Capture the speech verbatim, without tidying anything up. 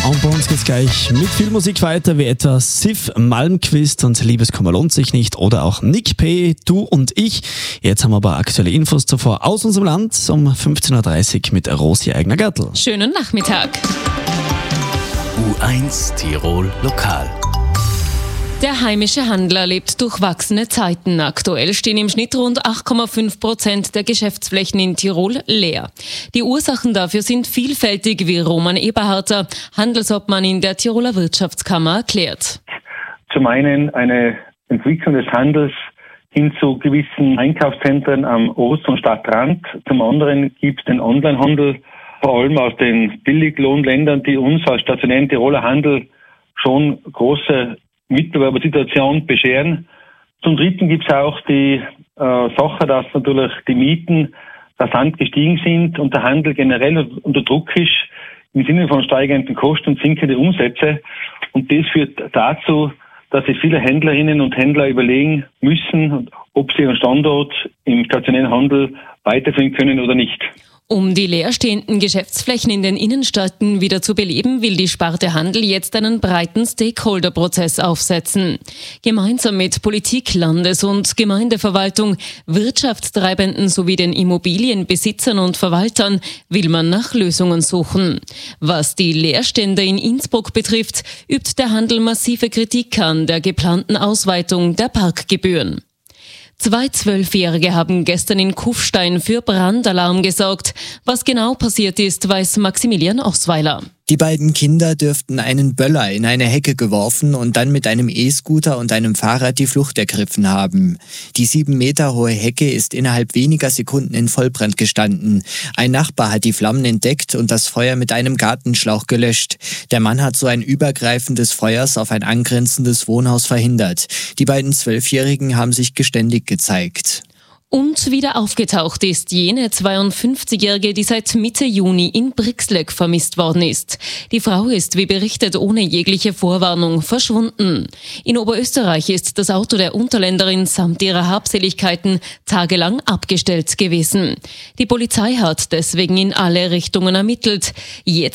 Und bei uns geht's gleich mit viel Musik weiter, wie etwa Sif Malmquist und Liebeskummer lohnt sich nicht oder auch Nick P., Du und ich. Jetzt haben wir aber aktuelle Infos zuvor aus unserem Land um fünfzehn Uhr dreißig mit Rosi Eigner-Gärtl. Schönen Nachmittag. U eins Tirol Lokal. Der heimische Handel erlebt durchwachsene Zeiten. Aktuell stehen im Schnitt rund acht Komma fünf Prozent der Geschäftsflächen in Tirol leer. Die Ursachen dafür sind vielfältig, wie Roman Eberharter, Handelsobmann in der Tiroler Wirtschaftskammer, erklärt. Zum einen eine Entwicklung des Handels hin zu gewissen Einkaufszentren am Ost- und Stadtrand. Zum anderen gibt es den Onlinehandel, vor allem aus den Billiglohnländern, die uns als stationären Tiroler Handel schon große Mitbewerbersituation bescheren. Zum Dritten gibt es auch die äh, Sache, dass natürlich die Mieten rasant gestiegen sind und der Handel generell unter Druck ist im Sinne von steigenden Kosten und sinkende Umsätze. Und das führt dazu, dass sich viele Händlerinnen und Händler überlegen müssen, ob sie ihren Standort im stationären Handel weiterführen können oder nicht. Um die leerstehenden Geschäftsflächen in den Innenstädten wieder zu beleben, will die Sparte Handel jetzt einen breiten Stakeholder-Prozess aufsetzen. Gemeinsam mit Politik, Landes- und Gemeindeverwaltung, Wirtschaftstreibenden sowie den Immobilienbesitzern und Verwaltern will man nach Lösungen suchen. Was die Leerstände in Innsbruck betrifft, übt der Handel massive Kritik an der geplanten Ausweitung der Parkgebühren. Zwei Zwölfjährige haben gestern in Kufstein für Brandalarm gesorgt. Was genau passiert ist, weiß Maximilian Osweiler. Die beiden Kinder dürften einen Böller in eine Hecke geworfen und dann mit einem E-Scooter und einem Fahrrad die Flucht ergriffen haben. Die sieben Meter hohe Hecke ist innerhalb weniger Sekunden in Vollbrand gestanden. Ein Nachbar hat die Flammen entdeckt und das Feuer mit einem Gartenschlauch gelöscht. Der Mann hat so ein Übergreifen des Feuers auf ein angrenzendes Wohnhaus verhindert. Die beiden Zwölfjährigen haben sich geständig gezeigt. Und wieder aufgetaucht ist jene zweiundfünfzigjährige, die seit Mitte Juni in Brixleck vermisst worden ist. Die Frau ist, wie berichtet, ohne jegliche Vorwarnung verschwunden. In Oberösterreich ist das Auto der Unterländerin samt ihrer Habseligkeiten tagelang abgestellt gewesen. Die Polizei hat deswegen in alle Richtungen ermittelt. Jetzt